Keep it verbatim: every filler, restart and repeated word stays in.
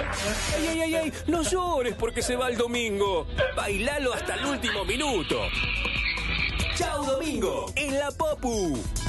¡Ay, ay, ay, ay! No llores porque se va el domingo. Bailalo hasta el último minuto. ¡Chao, domingo! En la Popu.